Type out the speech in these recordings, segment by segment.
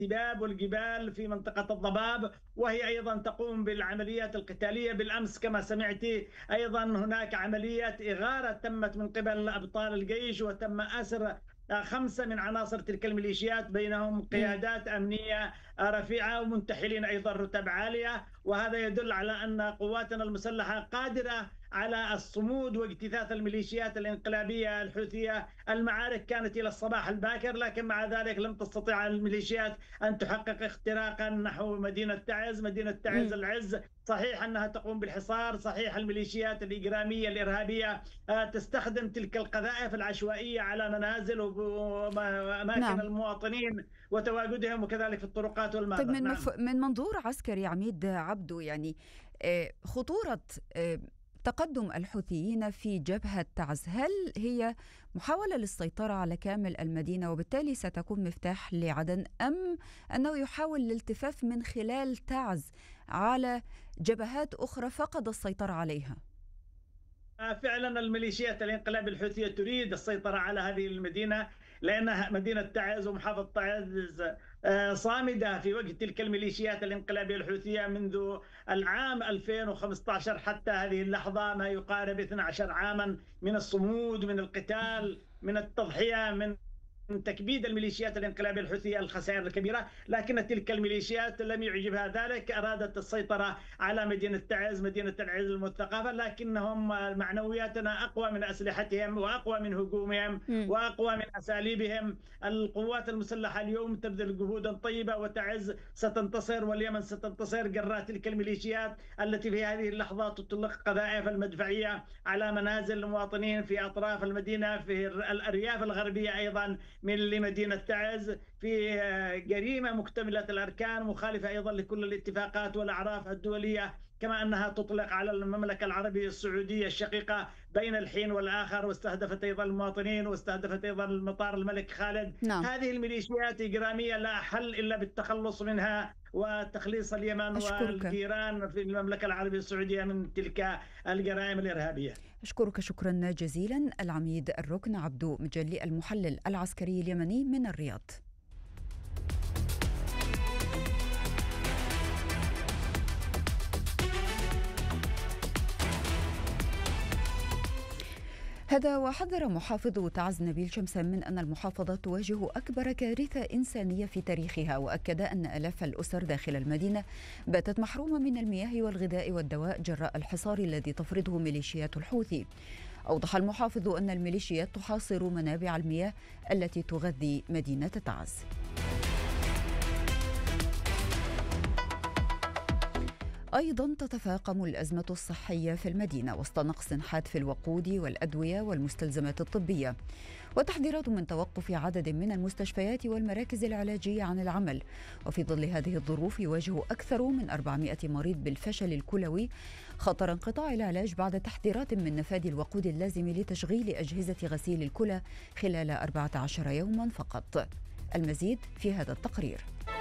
التباب والجبال في منطقة الضباب، وهي أيضا تقوم بالعمليات القتالية. بالأمس كما سمعت أيضا هناك عملية إغارة تمت من قبل أبطال الجيش، وتم أسر 5 من عناصر تلك الميليشيات، بينهم مم. قيادات أمنية رفيعة ومنتحلين أيضا رتب عالية. وهذا يدل على أن قواتنا المسلحة قادرة على الصمود واجتثاث الميليشيات الانقلابية الحوثية. المعارك كانت إلى الصباح الباكر، لكن مع ذلك لم تستطيع الميليشيات أن تحقق اختراقا نحو مدينة تعز. مدينة تعز مم. العز صحيح أنها تقوم بالحصار، صحيح الميليشيات الإجرامية الإرهابية تستخدم تلك القذائف العشوائية على منازل وأماكن نعم. المواطنين وتواجدهم، وكذلك في الطرقات طيب، والمهبط. نعم. من منظور عسكري عميد عبدو، يعني خطورة تقدم الحوثيين في جبهة تعز، هل هي محاولة للسيطرة على كامل المدينة وبالتالي ستكون مفتاح لعدن، أم أنه يحاول الالتفاف من خلال تعز على جبهات أخرى فقد السيطرة عليها؟ فعلا الميليشيات الانقلاب الحوثية تريد السيطرة على هذه المدينة، لأنها مدينة تعز ومحافظة تعز صامدة في وجه تلك الميليشيات الانقلابية الحوثية منذ العام 2015 حتى هذه اللحظة، ما يقارب 12 عاما من الصمود، من القتال، من التضحية، من تكبيد الميليشيات الانقلابية الحوثية الخسائر الكبيرة. لكن تلك الميليشيات لم يعجبها ذلك، أرادت السيطرة على مدينة تعز، مدينة العز المثقفة، لكنهم معنوياتنا أقوى من أسلحتهم وأقوى من هجومهم مم. وأقوى من أساليبهم. القوات المسلحة اليوم تبذل جهودا طيبة، وتعز ستنتصر واليمن ستنتصر جراء تلك الميليشيات التي في هذه اللحظات تطلق قذائف المدفعية على منازل المواطنين في أطراف المدينة، في الأرياف الغربية أيضا من لمدينة تعز، في جريمة مكتملة الأركان مخالفة أيضا لكل الاتفاقات والأعراف الدولية، كما أنها تطلق على المملكة العربية السعودية الشقيقة بين الحين والآخر، واستهدفت أيضا المواطنين، واستهدفت أيضا المطار الملك خالد. نعم. هذه الميليشيات إجرامية لا حل إلا بالتخلص منها وتخليص اليمن أشكرك. والجيران في المملكة العربية السعودية من تلك الجرائم الإرهابية. أشكرك شكرا جزيلا العميد الركن عبدو مجلي، المحلل العسكري اليمني من الرياض. هذا وحذر محافظ تعز نبيل شمسان من أن المحافظة تواجه أكبر كارثة إنسانية في تاريخها، وأكد أن آلاف الأسر داخل المدينة باتت محرومة من المياه والغذاء والدواء جراء الحصار الذي تفرضه ميليشيات الحوثي. أوضح المحافظ أن الميليشيات تحاصر منابع المياه التي تغذي مدينة تعز. أيضا تتفاقم الأزمة الصحية في المدينة وسط نقص حاد في الوقود والأدوية والمستلزمات الطبية، وتحذيرات من توقف عدد من المستشفيات والمراكز العلاجية عن العمل. وفي ظل هذه الظروف يواجه أكثر من 400 مريض بالفشل الكلوي خطر انقطاع العلاج بعد تحذيرات من نفاذ الوقود اللازم لتشغيل أجهزة غسيل الكلى خلال 14 يوما فقط. المزيد في هذا التقرير.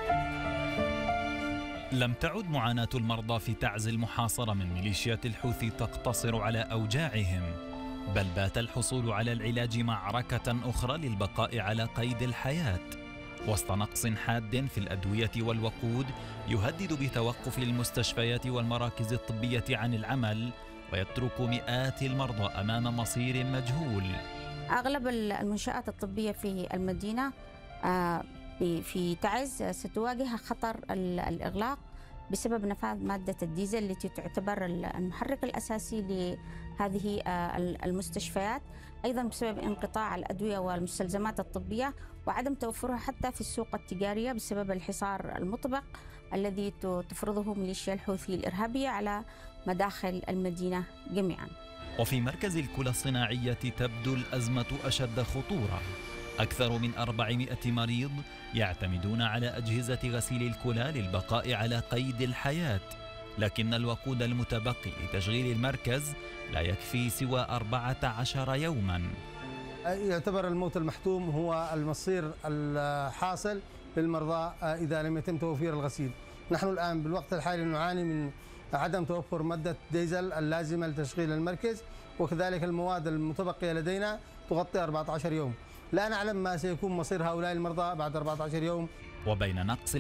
لم تعد معاناة المرضى في تعز المحاصرة من ميليشيات الحوثي تقتصر على أوجاعهم، بل بات الحصول على العلاج معركة أخرى للبقاء على قيد الحياة وسط نقص حاد في الأدوية والوقود يهدد بتوقف المستشفيات والمراكز الطبية عن العمل ويترك مئات المرضى أمام مصير مجهول. أغلب المنشآت الطبية في المدينة في تعز ستواجه خطر الإغلاق بسبب نفاذ مادة الديزل التي تعتبر المحرك الأساسي لهذه المستشفيات، أيضا بسبب انقطاع الأدوية والمستلزمات الطبية وعدم توفرها حتى في السوق التجارية بسبب الحصار المطبق الذي تفرضه ميليشيا الحوثي الإرهابية على مداخل المدينة جميعا. وفي مركز الكلى الصناعية تبدو الأزمة أشد خطورة. أكثر من 400 مريض يعتمدون على أجهزة غسيل الكلى للبقاء على قيد الحياة، لكن الوقود المتبقي لتشغيل المركز لا يكفي سوى 14 يوما. يعتبر الموت المحتوم هو المصير الحاصل للمرضى إذا لم يتم توفير الغسيل. نحن الآن بالوقت الحالي نعاني من عدم توفر مادة ديزل اللازمة لتشغيل المركز، وكذلك المواد المتبقية لدينا تغطي 14 يوم. لا نعلم ما سيكون مصير هؤلاء المرضى بعد 14 يوم وبين نقص